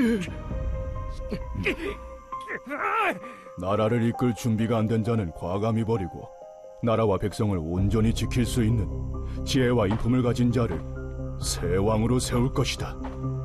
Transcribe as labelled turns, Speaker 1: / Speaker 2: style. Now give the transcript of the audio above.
Speaker 1: 나라를 이끌 준비가 안 된 자는 과감히 버리고 나라와 백성을 온전히 지킬 수 있는 지혜와 인품을 가진 자를 새 왕으로 세울 것이다.